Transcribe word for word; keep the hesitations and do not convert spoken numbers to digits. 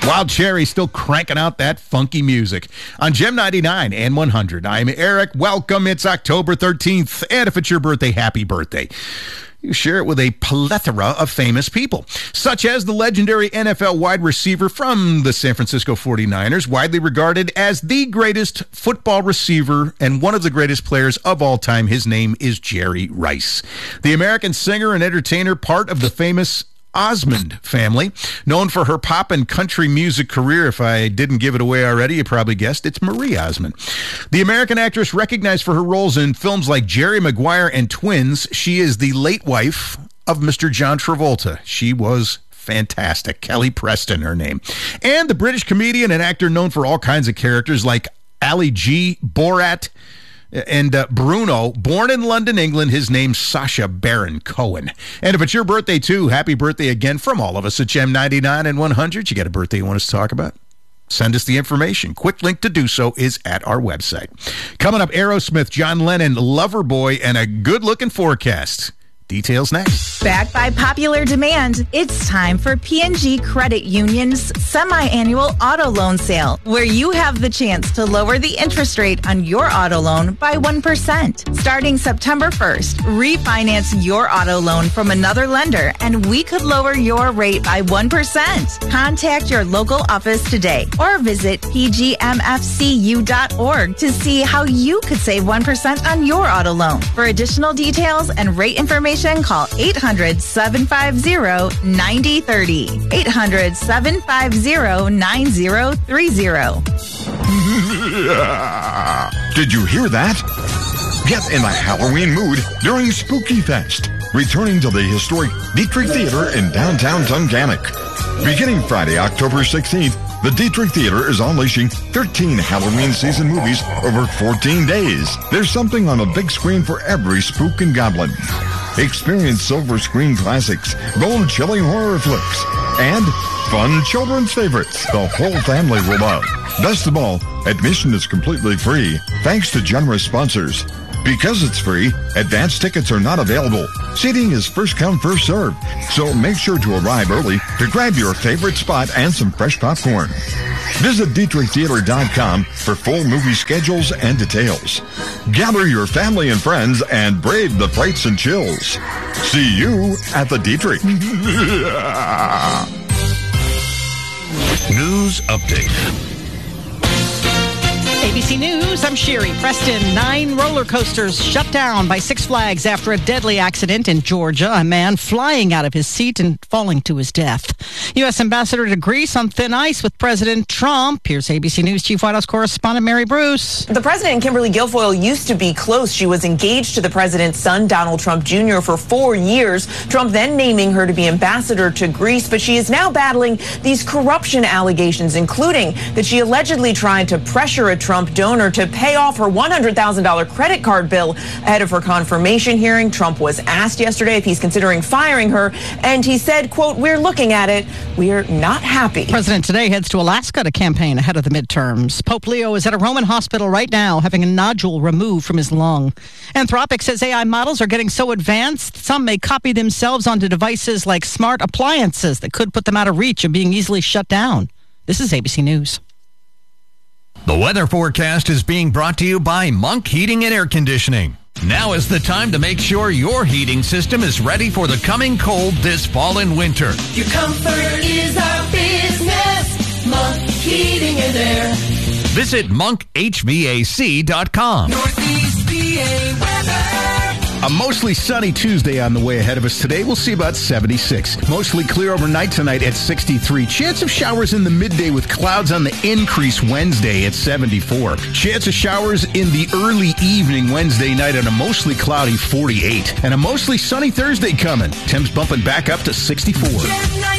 Wild Cherry still cranking out that funky music on Gem ninety-nine and one hundred. I'm Eric. Welcome. It's October thirteenth. And if it's your birthday, happy birthday. You share it with a plethora of famous people, such as the legendary N F L wide receiver from the San Francisco forty-niners, widely regarded as the greatest football receiver and one of the greatest players of all time. His name is Jerry Rice. The American singer and entertainer, part of the famous Osmond family, known for her pop and country music career. If I didn't give it away already, you probably guessed it's Marie Osmond. The American actress, recognized for her roles in films like Jerry Maguire and Twins, she is the late wife of Mister John Travolta. She was fantastic. Kelly Preston, her name. And the British comedian and actor known for all kinds of characters like Ali G, Borat, and uh, Bruno, born in London, England. His name's Sacha Baron Cohen. And if it's your birthday, too, happy birthday again from all of us at Gem ninety-nine and one hundred. You got a birthday you want us to talk about? Send us the information. Quick link to do so is at our website. Coming up, Aerosmith, John Lennon, Loverboy, and a good-looking forecast. Details next. Backed by popular demand, it's time for P and G Credit Union's semi-annual auto loan sale, where you have the chance to lower the interest rate on your auto loan by one percent. Starting September first, refinance your auto loan from another lender, and we could lower your rate by one percent. Contact your local office today or visit p g m f c u dot org to see how you could save one percent on your auto loan. For additional details and rate information, call eight hundred, seven five zero, nine zero three zero. eight hundred, seven five zero, nine zero three zero. Did you hear that? Get in the Halloween mood during Spooky Fest, returning to the historic Dietrich Theater in downtown Tunkhannock. Beginning Friday, October sixteenth, the Dietrich Theater is unleashing thirteen Halloween season movies over fourteen days. There's something on the big screen for every spook and goblin. Experience silver screen classics, bone-chilling horror flicks, and fun children's favorites the whole family will love. Best of all, admission is completely free, thanks to generous sponsors. Because it's free, advance tickets are not available. Seating is first come, first served, so make sure to arrive early to grab your favorite spot and some fresh popcorn. Visit Dietrich Theater dot com for full movie schedules and details. Gather your family and friends and brave the frights and chills. See you at the Dietrich. News update. A B C News, I'm Sherry Preston. Nine roller coasters shut down by Six Flags after a deadly accident in Georgia. A man flying out of his seat and falling to his death. U S Ambassador to Greece on thin ice with President Trump. Here's A B C News Chief White House correspondent Mary Bruce. The president and Kimberly Guilfoyle used to be close. She was engaged to the president's son, Donald Trump Junior, for four years. Trump then naming her to be ambassador to Greece, but she is now battling these corruption allegations, including that she allegedly tried to pressure a Trump donor to pay off her one hundred thousand dollars credit card bill ahead of her confirmation hearing. Trump was asked yesterday if he's considering firing her, and he said, quote, "We're looking at it. We're not happy." President today heads to Alaska to campaign ahead of the midterms. Pope Leo is at a Roman hospital right now having a nodule removed from his lung. Anthropic says A I models are getting so advanced, some may copy themselves onto devices like smart appliances that could put them out of reach of being easily shut down. This is A B C News. The weather forecast is being brought to you by Monk Heating and Air Conditioning. Now is the time to make sure your heating system is ready for the coming cold this fall and winter. Your comfort is our business. Monk Heating and Air. Visit monk h v a c dot com. Northeast P A weather. A mostly sunny Tuesday on the way ahead of us today. We'll see about seventy-six. Mostly clear overnight tonight at sixty-three. Chance of showers in the midday with clouds on the increase Wednesday at seventy-four. Chance of showers in the early evening Wednesday night at a mostly cloudy forty-eight. And a mostly sunny Thursday coming. Temps bumping back up to sixty-four.